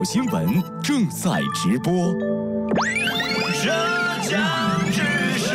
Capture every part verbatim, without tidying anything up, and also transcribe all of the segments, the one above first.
新闻正在直播。 浙江之声。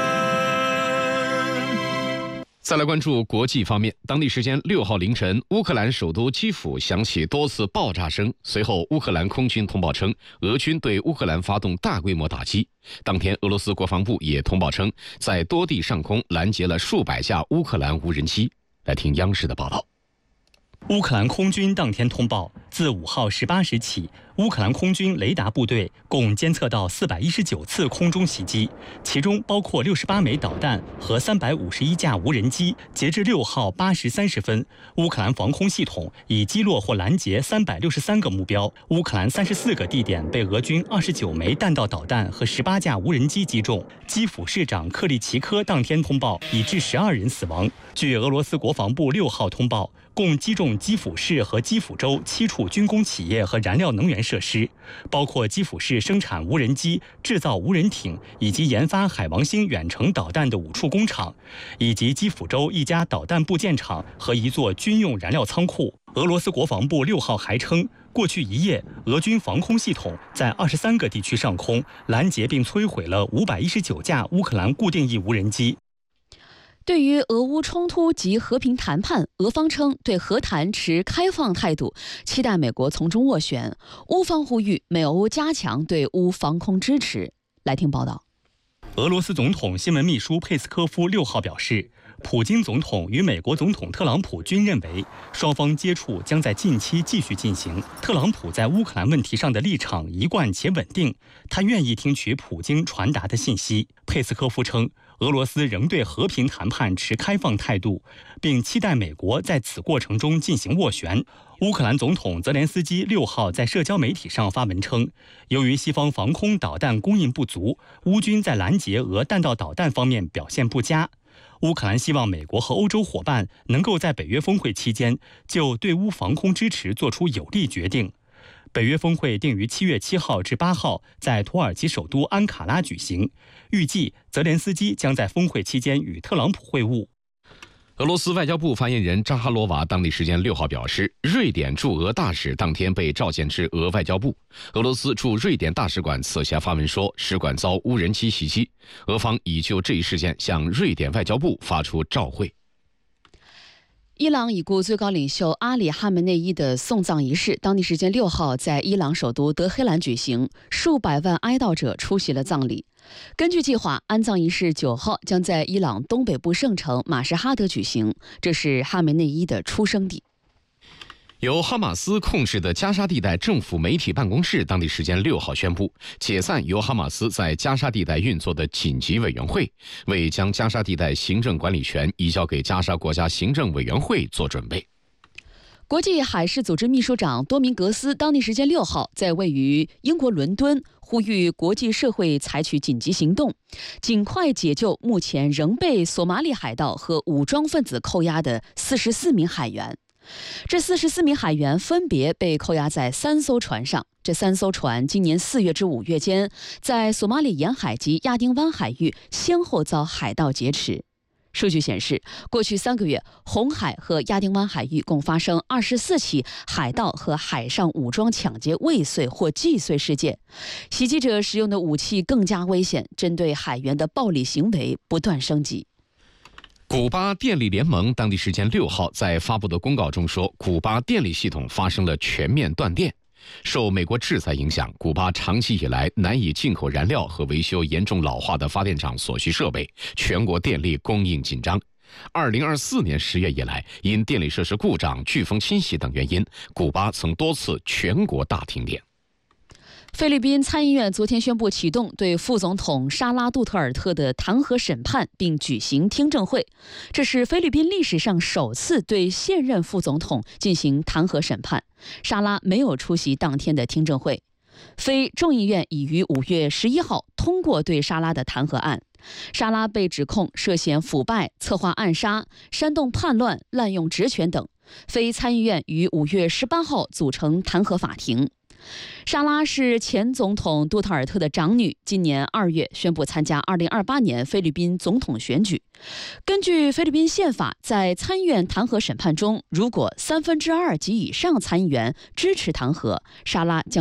再来关注国际方面，当地时间六号凌晨，乌克兰首都基辅响起多次爆炸声。随后，乌克兰空军通报称，俄军对乌克兰发动大规模打击。当天，俄罗斯国防部也通报称，在多地上空拦截了数百架乌克兰无人机。来听央视的报道。 乌克兰空军当天通报，自五号十八时起，乌克兰空军雷达部队共监测到四百一十九次空中袭击，其中包括六十八枚导弹和三百五十一架无人机。截至六号八时三十分，乌克兰防空系统已击落或拦截三百六十三个目标。乌克兰三十四个地点被俄军二十九枚弹道导弹和十八架无人机击中。基辅市长克利奇科当天通报，已致十二人死亡。据俄罗斯国防部六号通报，共击中基辅市和基辅州七处军工企业和燃料能源设施，包括基辅市生产无人机、制造无人艇以及研发海王星远程导弹的五处工厂，以及基辅州一家导弹部件厂和一座军用燃料仓库。俄罗斯国防部六号还称，过去一夜，俄军防空系统在二十三个地区上空拦截并摧毁了五百一十九架乌克兰固定翼无人机。 对于俄乌冲突及和平谈判，俄方称对和谈持开放态度，期待美国从中斡旋。乌方呼吁美欧加强对乌防空支持。来听报道。 俄罗斯总统新闻秘书佩斯科夫六号表示，普京总统与美国总统特朗普均认为，双方接触将在近期继续进行。特朗普在乌克兰问题上的立场一贯且稳定，他愿意听取普京传达的信息。佩斯科夫称，俄罗斯仍对和平谈判持开放态度，并期待美国在此过程中进行斡旋。乌克兰总统泽连斯基六号在社交媒体上发文称，由于西方防空导弹供应不足，乌军在拦截俄弹道导弹方面表现不佳。乌克兰希望美国和欧洲伙伴能够在北约峰会期间就对乌防空支持做出有力决定。北约峰会定于七月七号至八号在土耳其首都安卡拉举行，预计泽连斯基将在峰会期间与特朗普会晤。 俄罗斯外交部发言人扎哈罗娃当地时间六号表示，瑞典驻俄大使当天被召见至俄外交部。俄罗斯驻瑞典大使馆此前发文说，使馆遭无人机袭击，俄方已就这一事件向瑞典外交部发出照会。 伊朗已故最高领袖阿里·哈梅内伊的送葬仪式，当地时间六号在伊朗首都德黑兰举行，数百万哀悼者出席了葬礼。根据计划，安葬仪式九号将在伊朗东北部圣城马什哈德举行，这是哈梅内伊的出生地。 由哈马斯控制的加沙地带政府媒体办公室当地时间六号宣布，解散由哈马斯在加沙地带运作的紧急委员会，为将加沙地带行政管理权移交给加沙国家行政委员会做准备。 国际海事组织秘书长多明格斯当地时间六号在位于英国伦敦呼吁国际社会采取紧急行动，尽快解救目前仍被索马里海盗和武装分子扣押的四十四名海员。这四十四名海员分别被扣押在三艘船上，这三艘船今年四月至五月间，在索马里沿海及亚丁湾海域先后遭海盗劫持。数据显示，过去三个月，红海和亚丁湾海域共发生二十四起海盗和海上武装抢劫未遂或既遂事件，袭击者使用的武器更加危险，针对海员的暴力行为不断升级。 古巴电力联盟当地时间六号在发布的公告中说，古巴电力系统发生了全面断电。受美国制裁影响，古巴长期以来难以进口燃料和维修严重老化的发电厂所需设备，全国电力供应紧张。二零二四年十月以来，因电力设施故障、飓风侵袭等原因，古巴曾多次全国大停电。 菲律宾参议院昨天宣布启动对副总统沙拉杜特尔特的弹劾审判，并举行听证会。这是菲律宾历史上首次对现任副总统进行弹劾审判。沙拉没有出席当天的听证会。非众议院已于五月十一号通过对沙拉的弹劾案。沙拉被指控涉嫌腐败、策划暗杀、煽动叛乱、滥用职权等。非参议院于五月十八号组成弹劾法庭。沙拉是前总统杜特尔特的长女，今年二月宣布参加二零二八年菲律宾总统选举。根据菲律宾宪法，在参议院弹劾审判中，如果三分之二及以上参议员支持弹劾，沙拉将